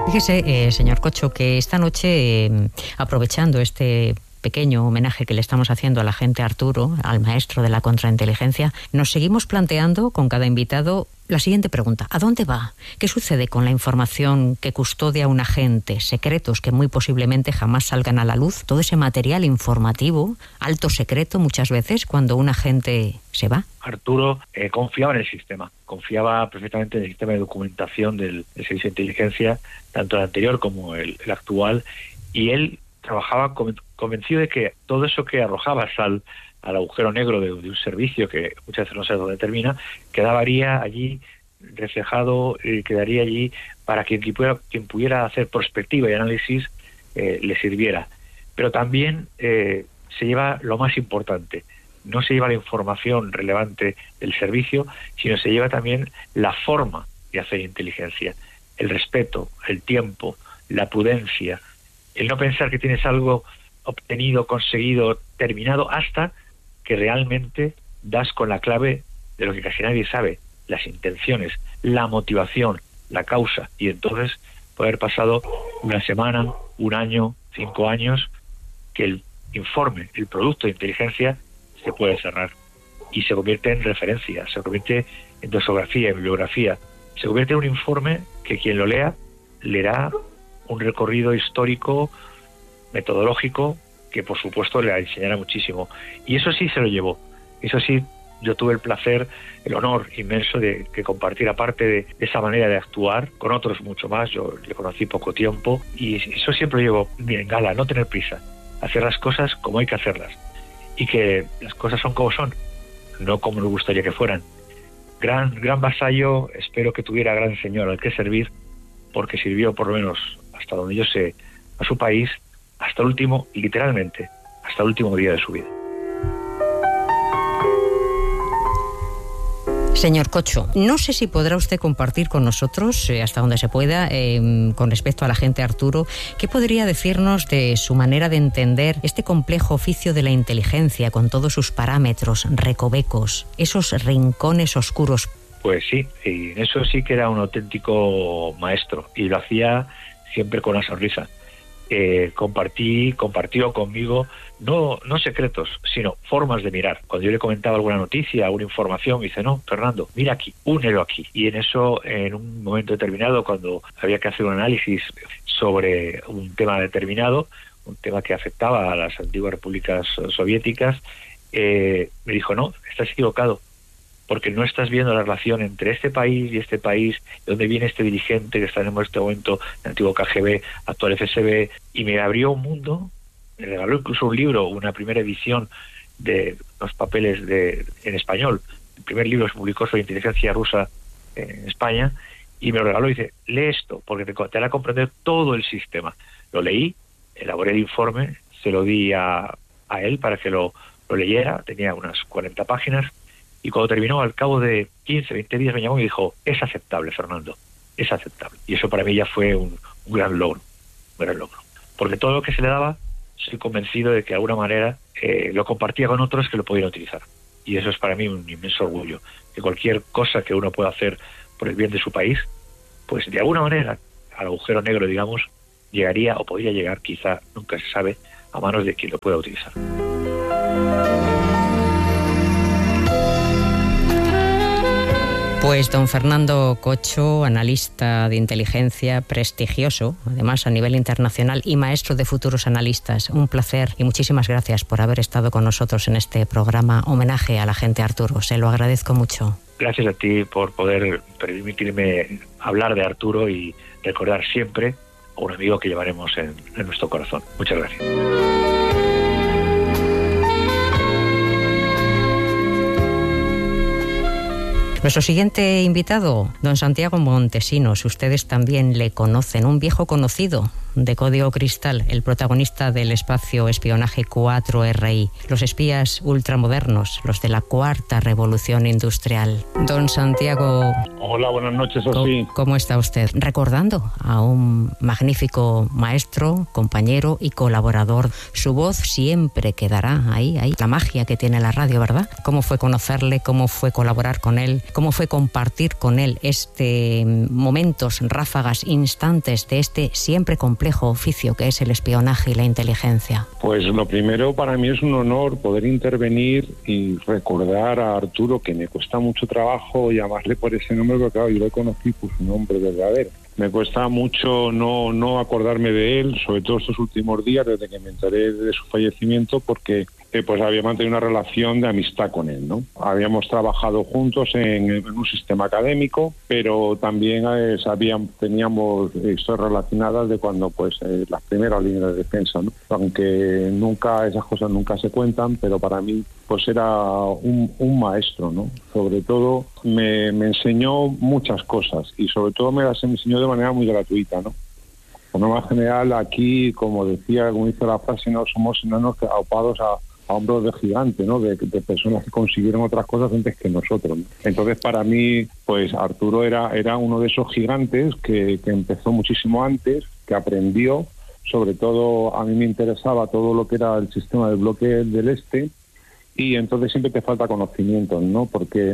Fíjese, señor Cocho, que esta noche, aprovechando este pequeño homenaje que le estamos haciendo al agente Arturo, al maestro de la contrainteligencia, nos seguimos planteando con cada invitado la siguiente pregunta: ¿a dónde va? ¿Qué sucede con la información que custodia un agente? Secretos que muy posiblemente jamás salgan a la luz. Todo ese material informativo, alto secreto muchas veces, cuando un agente se va. Arturo confiaba en el sistema, confiaba perfectamente en el sistema de documentación del servicio de inteligencia, tanto el anterior como el actual, y él trabajaba convencido de que todo eso que arrojaba al agujero negro de un servicio que muchas veces no sabe dónde termina, quedaría allí reflejado, quedaría allí para que quien pudiera hacer prospectiva y análisis le sirviera. Pero también se lleva lo más importante: no se lleva la información relevante del servicio, sino se lleva también la forma de hacer inteligencia, el respeto, el tiempo, la prudencia, el no pensar que tienes algo obtenido, conseguido, terminado, hasta que realmente das con la clave de lo que casi nadie sabe: las intenciones, la motivación, la causa. Y entonces puede haber pasado una semana, un año, 5 años, que el informe, el producto de inteligencia se puede cerrar y se convierte en referencia, se convierte en dosografía, en bibliografía, se convierte en un informe que quien lo lea leerá un recorrido histórico, metodológico, que por supuesto le enseñará muchísimo. Y eso sí se lo llevó. Eso sí, yo tuve el placer, el honor inmenso de que compartiera parte de esa manera de actuar con otros mucho más. Yo le conocí poco tiempo y eso siempre lo llevo en gala: no tener prisa, hacer las cosas como hay que hacerlas, y que las cosas son como son, no como nos gustaría que fueran. Gran vasallo, espero que tuviera gran señor al que servir, porque sirvió, por lo menos hasta donde yo sé, a su país hasta el último, literalmente, hasta el último día de su vida. Señor Cocho, no sé si podrá usted compartir con nosotros, hasta donde se pueda, con respecto al agente Arturo, ¿qué podría decirnos de su manera de entender este complejo oficio de la inteligencia, con todos sus parámetros, recovecos, esos rincones oscuros? Pues sí, y en eso sí que era un auténtico maestro, y lo hacía siempre con una sonrisa. Compartió conmigo no secretos, sino formas de mirar. Cuando yo le comentaba alguna noticia, alguna información, me dice: no, Fernando, mira aquí, únelo aquí. Y en eso, en un momento determinado, cuando había que hacer un análisis sobre un tema determinado, un tema que afectaba a las antiguas repúblicas soviéticas, me dijo: no, estás equivocado, porque no estás viendo la relación entre este país y este país, de dónde viene este dirigente que está en este momento, el antiguo KGB, actual FSB. Y me abrió un mundo, me regaló incluso un libro, una primera edición de los papeles en español. El primer libro se publicó sobre inteligencia rusa en España, y me lo regaló y dice: lee esto, porque te hará comprender todo el sistema. Lo leí, elaboré el informe, se lo di a él para que lo leyera, tenía unas 40 páginas, y cuando terminó, al cabo de 15, 20 días, me llamó y dijo: es aceptable, Fernando, es aceptable. Y eso para mí ya fue un gran logro, porque todo lo que se le daba, estoy convencido de que de alguna manera lo compartía con otros que lo podían utilizar. Y eso es para mí un inmenso orgullo, que cualquier cosa que uno pueda hacer por el bien de su país, pues de alguna manera al agujero negro, digamos, llegaría, o podría llegar, quizá, nunca se sabe, a manos de quien lo pueda utilizar. Pues don Fernando Cocho, analista de inteligencia prestigioso, además a nivel internacional, y maestro de futuros analistas. Un placer y muchísimas gracias por haber estado con nosotros en este programa homenaje al agente Arturo. Se lo agradezco mucho. Gracias a ti por poder permitirme hablar de Arturo y recordar siempre a un amigo que llevaremos en nuestro corazón. Muchas gracias. Nuestro siguiente invitado, don Santiago Montesinos, ustedes también le conocen, un viejo conocido de Código Cristal, el protagonista del espacio espionaje 4RI, los espías ultramodernos, los de la cuarta revolución industrial. Don Santiago... Hola, buenas noches, Sofía. ¿Cómo está usted? Recordando a un magnífico maestro, compañero y colaborador. Su voz siempre quedará ahí, la magia que tiene la radio, ¿verdad? ¿Cómo fue conocerle? ¿Cómo fue colaborar con él? ¿Cómo fue compartir con él momentos, ráfagas, instantes de este siempre complejo oficio que es el espionaje y la inteligencia? Pues lo primero, para mí es un honor poder intervenir y recordar a Arturo, que me cuesta mucho trabajo llamarle por ese nombre, porque claro, yo lo conocí por su nombre verdadero. Me cuesta mucho no acordarme de él, sobre todo estos últimos días, desde que me enteré de su fallecimiento, porque pues había mantenido una relación de amistad con él, ¿no? Habíamos trabajado juntos en un sistema académico, pero también teníamos historias relacionadas de cuando las primeras líneas de defensa, ¿no? Aunque esas cosas nunca se cuentan, pero para mí pues era un maestro, ¿no? Sobre todo me enseñó muchas cosas y sobre todo me las enseñó de manera muy gratuita, ¿no? Por norma general, aquí, como dice la frase, no somos enanos aupados a hombros de gigante, ¿no? De personas que consiguieron otras cosas antes que nosotros, ¿no? Entonces, para mí, pues Arturo era uno de esos gigantes que empezó muchísimo antes, que aprendió. Sobre todo, a mí me interesaba todo lo que era el sistema del bloque del Este, y entonces siempre te falta conocimiento, ¿no? Porque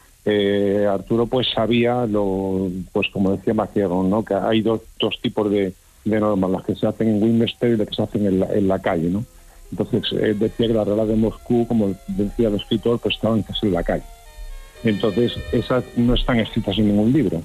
Arturo pues sabía, pues como decía Maciego, ¿no? Que hay dos tipos de normas, las que se hacen en Winchester y las que se hacen en la calle, ¿no? Entonces él decía que las reglas de Moscú, como decía el escritor, pues estaban hechas en la calle. Entonces esas no están escritas en ningún libro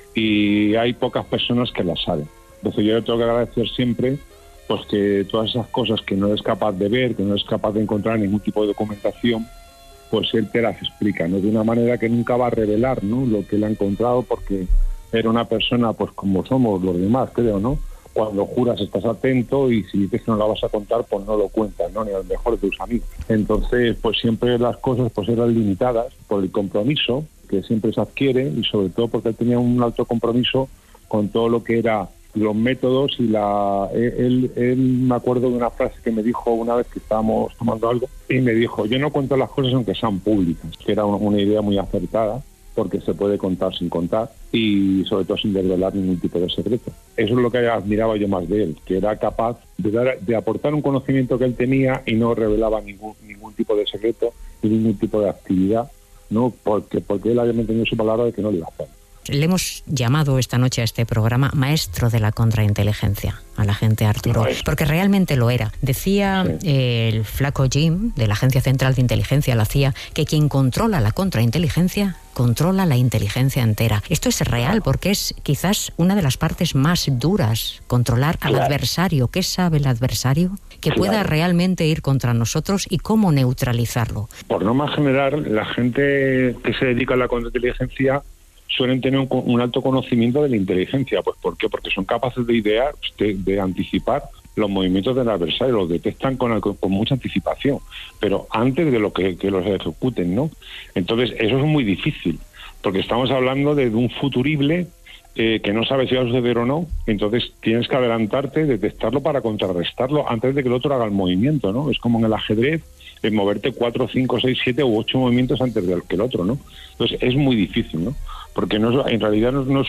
y hay pocas personas que las saben. Entonces yo le tengo que agradecer siempre pues que todas esas cosas que no es capaz de ver, que no es capaz de encontrar ningún tipo de documentación, pues él te las explica, ¿no? De una manera que nunca va a revelar, ¿no? Lo que él ha encontrado, porque era una persona pues como somos los demás, creo, ¿no? Cuando juras estás atento y si dices que no la vas a contar, pues no lo cuentas, ¿no? Ni al mejor de tus amigos. Entonces, pues siempre las cosas pues eran limitadas por el compromiso que siempre se adquiere y sobre todo porque él tenía un alto compromiso con todo lo que era los métodos y él me acuerdo de una frase que me dijo una vez que estábamos tomando algo y me dijo, yo no cuento las cosas aunque sean públicas, que era una idea muy acertada, porque se puede contar sin contar y sobre todo sin desvelar ningún tipo de secreto. Eso es lo que admiraba yo más de él, que era capaz de aportar un conocimiento que él tenía y no revelaba ningún tipo de secreto y ningún tipo de actividad, ¿no? Porque él había mantenido su palabra de que no le iba a hacer. Le hemos llamado esta noche a este programa maestro de la contrainteligencia, al agente Arturo, porque realmente lo era. Decía el flaco Jim, de la Agencia Central de Inteligencia, la CIA, que quien controla la contrainteligencia controla la inteligencia entera. Esto es real porque es quizás una de las partes más duras, controlar al adversario. ¿Qué sabe el adversario que pueda realmente ir contra nosotros y cómo neutralizarlo? Por norma general, la gente que se dedica a la contrainteligencia suelen tener un alto conocimiento de la inteligencia. Pues ¿por qué? Porque son capaces de idear, de anticipar los movimientos del adversario, los detectan con mucha anticipación, pero antes de que los ejecuten, ¿no? Entonces eso es muy difícil, porque estamos hablando de un futurible que no sabes si va a suceder o no, entonces tienes que adelantarte, detectarlo para contrarrestarlo antes de que el otro haga el movimiento, ¿no? Es como en el ajedrez, moverte 4, 5, 6, 7 u 8 movimientos antes del que el otro, ¿no? Entonces es muy difícil, ¿no? Porque en realidad es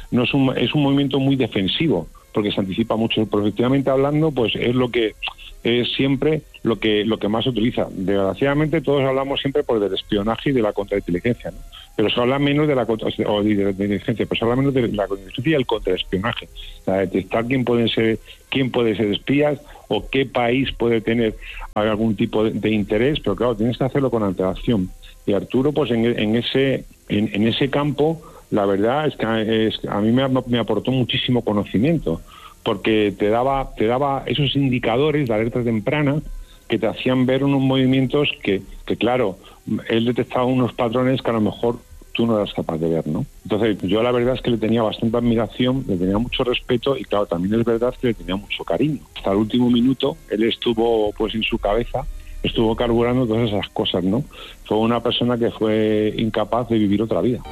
un movimiento muy defensivo, porque se anticipa mucho. Pero efectivamente hablando, pues es lo que es siempre lo que más se utiliza. Desgraciadamente todos hablamos siempre del espionaje y de la contrainteligencia, ¿no? Pero se habla menos de la inteligencia, pero se habla menos de la contrainteligencia y el contraespionaje. O sea, detectar quién puede ser espías o qué país puede tener algún tipo de interés, pero claro, tienes que hacerlo con antelación. Y Arturo, pues en ese campo, la verdad es que a mí me aportó muchísimo conocimiento, porque te daba esos indicadores de alerta temprana que te hacían ver unos movimientos que claro, él detectaba unos patrones que a lo mejor tú no eras capaz de ver, ¿no? Entonces yo la verdad es que le tenía bastante admiración, le tenía mucho respeto y claro, también es verdad que le tenía mucho cariño. Hasta el último minuto él estuvo pues en su cabeza, estuvo carburando todas esas cosas, ¿no? Fue una persona que fue incapaz de vivir otra vida.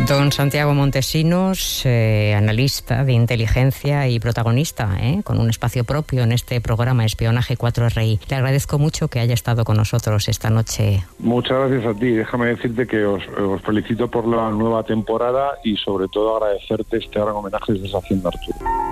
Don Santiago Montesinos, analista de inteligencia y protagonista, con un espacio propio en este programa Espionaje 4RI. Le agradezco mucho que haya estado con nosotros esta noche. Muchas gracias a ti. Déjame decirte que os felicito por la nueva temporada y sobre todo agradecerte este gran homenaje que estás haciendo a Arturo.